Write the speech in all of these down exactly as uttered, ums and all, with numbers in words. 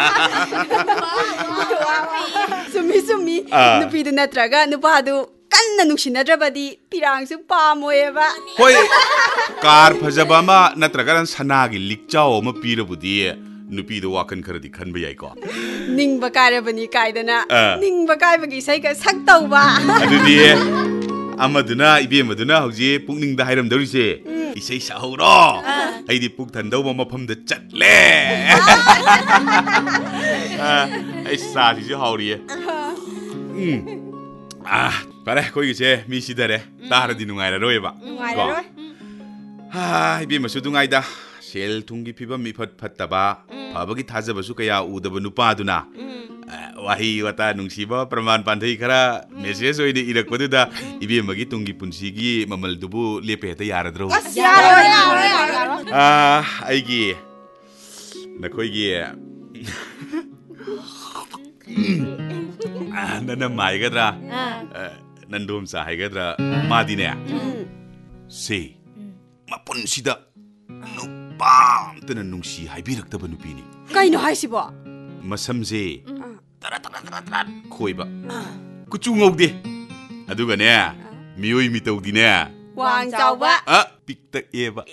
ꯁꯨꯝꯃꯤ ꯁꯨꯝꯃꯤ ꯅꯨꯄꯤꯗꯨ ꯅꯠꯇ꯭ꯔꯒ ꯅꯨꯄꯥꯗꯨ ꯀꯟꯅ ꯅꯨꯡꯁꯤꯅꯗ꯭ꯔꯕꯗꯤ ꯄꯤꯔꯥꯡꯁꯨ ꯄꯥꯝꯃꯣꯏꯕ ꯍꯣꯏ ꯀꯥꯔ ꯐꯖꯕ ꯑꯃ ꯅꯠꯇ꯭ꯔꯒ ꯁꯅꯥꯒꯤ ꯂꯤꯛꯆꯥꯎ ꯑꯃ ꯄꯤꯔꯕꯨꯗꯤ ꯅꯨꯄꯤꯗꯣ ꯋꯥꯈꯜ ꯈꯔꯗꯤ ꯈꯟꯕ ꯌꯥꯏꯀꯣ ꯅꯤꯡꯕ ꯀꯥꯏꯔꯕꯅꯤ ꯀꯥꯏꯗꯅ ꯅꯤꯡꯕ ꯀꯥꯏꯕꯒꯤ ꯏꯁꯩꯒ ꯁꯛ ꯇꯧꯕ ꯑꯗꯨꯗꯤ ꯑꯃꯗꯨꯅ ꯏꯕꯦꯝꯃꯗꯨꯅ ꯍꯧꯖꯤꯛ ꯄꯨꯛꯅꯤꯡꯗ ꯍꯥꯏꯔꯝꯗꯧꯔꯤꯁꯦ ꯏꯁꯩ ꯁꯛꯍꯧꯔꯣ ꯑꯩꯗꯤ ꯄꯨꯛ ꯊꯟꯗꯧꯕ ꯃꯐꯝꯗ ꯆꯠꯂꯦ ꯑꯩ ꯆꯥꯁꯤꯁꯨ ꯍꯥꯎꯔꯤꯌꯦ ꯎꯝ ꯑꯥ ꯐꯔꯦ ꯑꯩꯈꯣꯏꯒꯤꯁꯦ ꯃꯤ ꯁꯤꯗꯔꯦ ꯇꯥꯔꯗꯤ ꯅꯨꯡꯉꯥꯏꯔꯔꯣꯏꯕ ꯅꯨꯡꯉꯥꯏꯔꯔꯣꯏ ꯍꯥ ꯏꯕꯦꯝꯃꯁꯨ ꯅꯨꯡꯉꯥꯏꯗ ꯁꯦꯜ ꯊꯨꯝꯒꯤ ꯐꯤꯕꯝ ꯏꯐꯠ ꯐꯠꯇꯕ ꯐꯕꯒꯤ ꯊꯥꯖꯕꯁꯨ ꯀꯌꯥ ꯎꯗꯕ ꯅꯨꯄꯥꯗꯨꯅ ꯋꯥꯍꯩ ꯋꯥꯇꯥ ꯅꯨꯡꯁꯤꯕ प्रमाण ꯄꯥꯟꯊꯩ ꯈꯔ ꯃꯦꯁꯦꯖ ꯑꯣꯏꯅ ꯏꯔꯛꯄꯗꯨꯗ ꯏꯕꯦꯝꯃꯒꯤ ꯇꯨꯡꯒꯤ ꯄꯨꯟꯁꯤꯒꯤ ꯃꯃꯜꯗꯨꯕꯨ ꯂꯦꯞꯄ ꯍꯦꯛꯇ ꯌꯥꯔꯗ꯭ꯔꯣ ꯌꯥꯔꯣꯏ ꯌꯥꯔꯣꯏ ꯌꯥꯔꯣꯏ ꯑꯩꯒꯤ ꯅꯈꯣꯏꯒꯤ ꯅꯅꯝꯃ ꯍꯥꯏꯒꯗ꯭ꯔꯥ ꯅꯟꯗꯣꯝꯆꯥ ꯍꯥꯏꯒꯗ꯭ꯔꯥ ꯃꯥꯗꯤꯅꯦ ꯁꯤ ꯃꯄꯨꯟꯁꯤꯗ ꯅꯨꯄꯥ ꯑꯝꯇꯅ ꯅꯨꯡꯁꯤ ꯍꯥꯏꯕꯤꯔꯛꯇꯕ ꯅꯨꯄꯤꯅꯤ ꯀꯩꯅꯣ ꯍꯥꯏꯁꯤꯕꯣ ꯃꯁꯝꯁꯦ ꯇꯔꯥ ꯇꯔꯥ ꯇꯔꯥ ꯇꯔꯥ ꯈꯣꯏꯕ ꯀꯨꯆꯨ ꯉꯧꯗꯦ ꯑꯗꯨꯒꯅꯦ ꯃꯤꯑꯣꯏ ꯃꯤꯇꯧꯗꯤꯅꯦ ꯋꯥꯡ ꯆꯥꯎꯕ ꯑ ꯄꯤꯛꯇꯛꯑꯦꯕ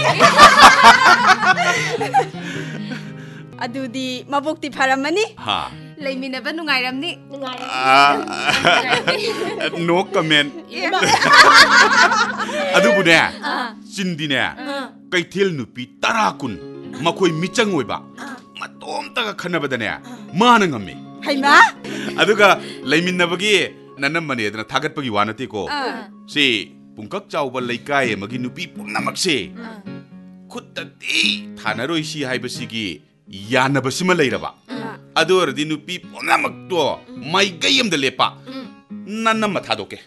ꯑꯗꯨꯗꯤ ꯃꯕꯨꯛꯇꯤ ꯐꯔꯝꯃꯅꯤ ꯍꯥ ꯂꯩꯃꯤꯟꯅꯕ ꯅꯨꯡꯉꯥꯏꯔꯝꯅꯤ ꯅꯣ ꯀꯃꯦꯟ ꯑꯗꯨꯕꯨꯅꯦ ꯆꯤꯟꯗꯤꯅꯦ ꯀꯩꯊꯦꯜ ꯅꯨꯄꯤ ꯇꯔꯥ ꯀꯨꯟ ꯃꯈꯣꯏ ꯃꯤꯆꯪ ꯑꯣꯏꯕ ꯃꯇꯣꯝꯇꯒ ꯈꯟꯅꯕꯗꯅꯦ ꯃꯥꯅ ꯉꯝꯃꯤ ꯍꯩꯃꯥ ꯑꯗꯨꯒ ꯂꯩꯃꯤꯟꯅꯕꯒꯤ ꯅꯅꯝꯃꯅꯦꯗꯅ ꯊꯥꯒꯠꯄꯒꯤ ꯋꯥ ꯅꯠꯇꯦꯀꯣ ꯁꯤ ꯄꯨꯡꯀꯛ ꯆꯥꯎꯕ ꯂꯩꯀꯥꯏ ꯑꯃꯒꯤ ꯅꯨꯄꯤ ꯄꯨꯝꯅꯃꯛꯁꯦ ꯈꯨꯠꯇꯗꯤ ꯊꯥꯅꯔꯣꯏꯁꯤ ꯍꯥꯏꯕꯁꯤꯒꯤ ꯌꯥꯅꯕꯁꯤꯃ ꯂꯩꯔꯕ ꯑꯗꯨ ꯑꯣꯏꯔꯗꯤ ꯅꯨꯄꯤ ꯄꯨꯝꯅꯃꯛꯇꯣ ꯃꯥꯏꯀꯩ ꯑꯃꯗ ꯂꯦꯞꯄ ꯅꯅꯝꯃ ꯊꯥꯗꯣꯛꯀꯦ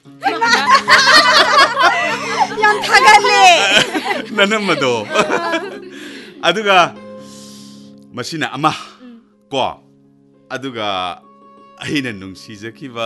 ꯌꯥꯝ ꯊꯥꯒꯠꯂꯦ ꯅꯅꯝꯃꯗꯣ ꯑꯗꯨꯒ ꯃꯁꯤꯅ ꯑꯃ ꯀꯣ ꯑꯗꯨꯒ ꯑꯩꯅ ꯅꯨꯡꯁꯤꯖꯈꯤꯕ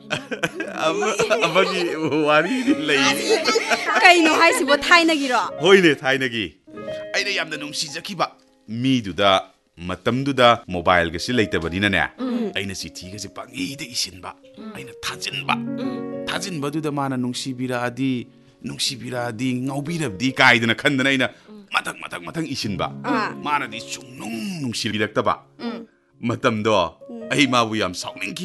ꯑꯃꯒꯤ ꯋꯥꯔꯤꯗꯤ ꯂꯩ ꯀꯩꯅꯣ ꯍꯥꯏꯁꯤꯕꯣ ꯊꯥꯏꯅꯒꯤꯔꯣ ꯍꯣꯏꯅꯦ ꯊꯥꯏꯅꯒꯤ ꯑꯩꯅ ꯌꯥꯝꯅ ꯅꯨꯡꯁꯤꯖꯈꯤꯕ ꯃꯤꯗꯨꯗ ꯃꯇꯝꯗꯨꯗ ꯃꯣꯕꯥꯏꯜꯒꯁꯤ ꯂꯩꯇꯕꯅꯤꯅꯅꯦ ꯑꯩꯅ ꯆꯤꯊꯤꯒꯁꯦ ꯄꯪꯏꯗ ꯏꯁꯤꯟꯕ ꯑꯩꯅ ꯊꯥꯖꯤꯟꯕ ꯊꯥꯖꯤꯟꯕꯗꯨꯗ ꯃꯥꯅ ꯅꯨꯡꯁꯤꯕꯤꯔꯛꯑꯗꯤ ꯅꯨꯡꯁꯤꯕꯤꯔꯛꯑꯗꯤ ꯉꯥꯎꯕꯤꯔꯕꯗꯤ ꯀꯥꯏꯗꯅ ꯈꯟꯗꯅ ꯑꯩꯅ ꯃꯊꯪ ꯃꯊꯪ ꯃꯊꯪ ꯏꯁꯤꯟꯕ ꯃꯥꯅꯗꯤ ꯁꯨꯡꯅꯨꯡ ꯅꯨꯡꯁꯤꯕꯤꯔꯛꯇꯕ ꯃꯇꯝꯗꯣ ꯑꯩ ꯃꯥꯕꯨ ꯌꯥꯝ ꯁꯥꯎꯅꯤꯡꯈꯤ